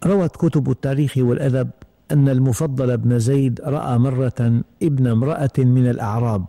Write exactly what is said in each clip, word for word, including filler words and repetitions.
روت كتب التاريخ والأدب أن المفضل بن زيد رأى مرة ابن امرأة من الأعراب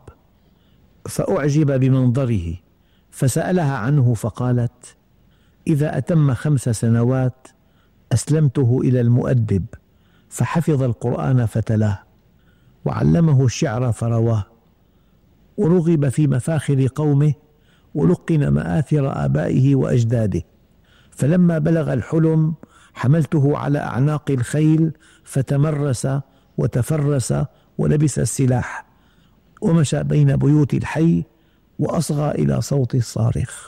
فأعجب بمنظره، فسألها عنه فقالت: إذا أتم خمس سنوات أسلمته إلى المؤدب فحفظ القرآن فتلاه، وعلمه الشعر فرواه، ورغب في مفاخر قومه، ولقن مآثر آبائه وأجداده، فلما بلغ الحلم حملته على أعناق الخيل فتمرس وتفرس ولبس السلاح، ومشى بين بيوت الحي وأصغى إلى صوت الصارخ.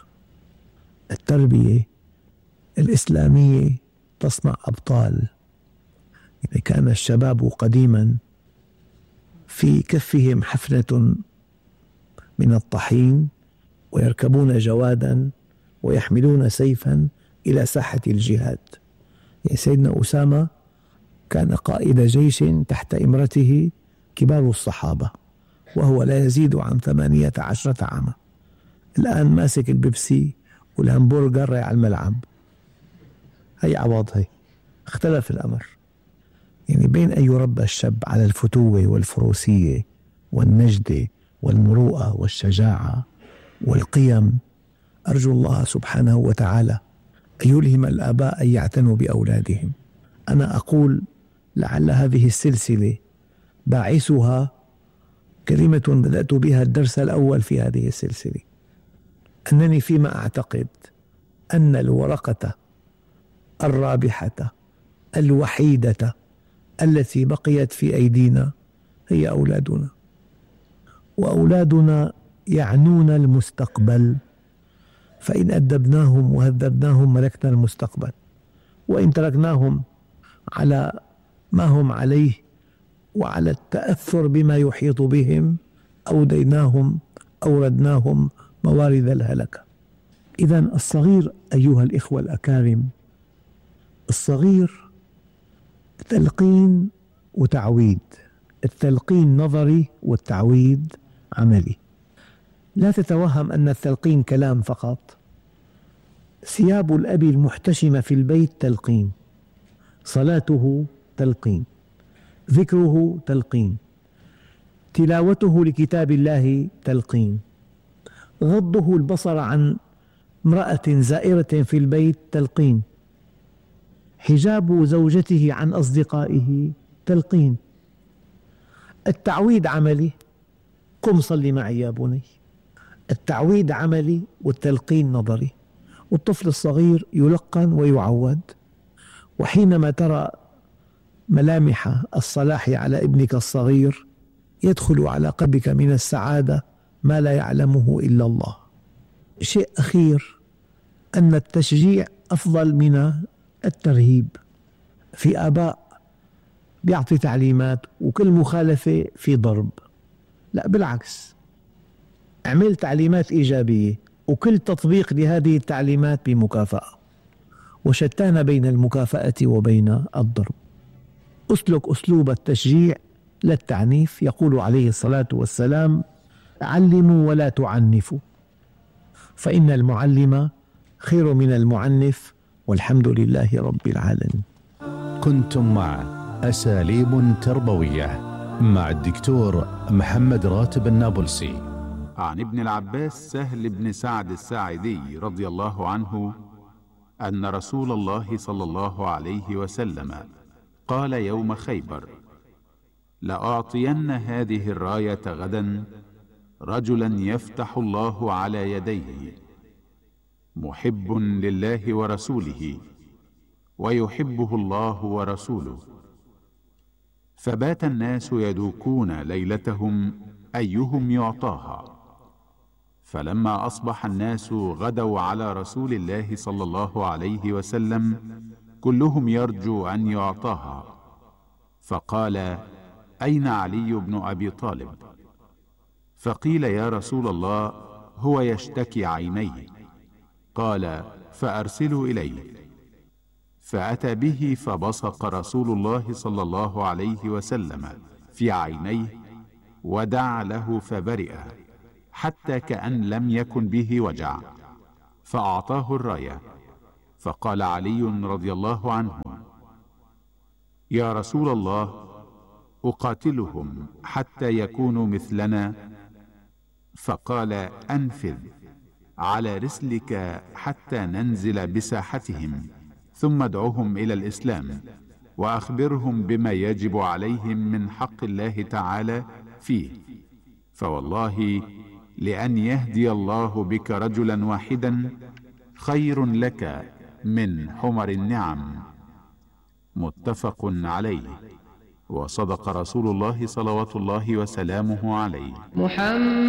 التربية الإسلامية تصنع أبطال. يعني كان الشباب قديما في كفهم حفنة من الطحين، ويركبون جوادا ويحملون سيفا إلى ساحة الجهاد. يعني سيدنا أسامة كان قائد جيش تحت إمرته كبار الصحابة، وهو لا يزيد عن ثمانية عشرة عاما. الآن ماسك البيبسي والهمبرجر على الملعب. هي عوض، هي اختلف الأمر. يعني بين أن يربى الشاب على الفتوة والفروسية والنجدة والمروءة والشجاعة والقيم، أرجو الله سبحانه وتعالى أن يلهم الآباء أن يعتنوا بأولادهم. أنا أقول لعل هذه السلسلة باعثها كلمة بدأت بها الدرس الأول في هذه السلسلة، أنني فيما أعتقد أن الورقة الرابحة الوحيدة التي بقيت في أيدينا هي أولادنا، وأولادنا يعنون المستقبل، فإن أدبناهم وهذبناهم ملكنا المستقبل، وإن تركناهم على ما هم عليه وعلى التأثر بما يحيط بهم أوديناهم أوردناهم موارد الهلكة. إذن الصغير أيها الإخوة الأكارم، الصغير تلقين وتعويد، التلقين نظري والتعويد عملي. لا تتوهم أن التلقين كلام فقط. ثياب الأب المحتشمة في البيت تلقين، صلاته تلقين، ذكره تلقين، تلاوته لكتاب الله تلقين، غضه البصر عن امرأة زائرة في البيت تلقين، حجاب زوجته عن أصدقائه تلقين. التعويد عملي، قم صلي معي يا بني. التعويد عملي والتلقين نظري، والطفل الصغير يلقن ويعود. وحينما ترى ملامح الصلاح على ابنك الصغير يدخل على قلبك من السعادة ما لا يعلمه إلا الله. شيء أخير، أن التشجيع أفضل من الترهيب. في آباء بيعطي تعليمات وكل مخالفة في ضرب، لا بالعكس، اعمل تعليمات إيجابية وكل تطبيق لهذه التعليمات بمكافأة، وشتان بين المكافأة وبين الضرب. أسلك أسلوب التشجيع لا التعنيف. يقول عليه الصلاة والسلام: علموا ولا تعنفوا، فإن المعلم خير من المعنف، والحمد لله رب العالمين. كنتم مع أساليب تربوية مع الدكتور محمد راتب النابلسي. عن ابن العباس سهل بن سعد الساعدي رضي الله عنه أن رسول الله صلى الله عليه وسلم قال يوم خيبر: لأعطين هذه الراية غدا رجلا يفتح الله على يديه، محب لله ورسوله ويحبه الله ورسوله. فبات الناس يدوكون ليلتهم أيهم يعطاها، فلما أصبح الناس غدوا على رسول الله صلى الله عليه وسلم كلهم يرجو أن يعطاها، فقال: أين علي بن أبي طالب؟ فقيل: يا رسول الله هو يشتكي عينيه. قال: فأرسلوا إليه. فأتى به فبصق رسول الله صلى الله عليه وسلم في عينيه ودعا له فبرئ حتى كأن لم يكن به وجع، فأعطاه الراية. فقال علي رضي الله عنه: يا رسول الله، أقاتلهم حتى يكونوا مثلنا؟ فقال: أنفذ على رسلك حتى ننزل بساحتهم، ثم ادعهم إلى الإسلام، وأخبرهم بما يجب عليهم من حق الله تعالى فيه، فوالله لأن يهدي الله بك رجلا واحدا خير لك من حمر النعم. متفق عليه. وصدق رسول الله صلوات الله وسلامه عليه.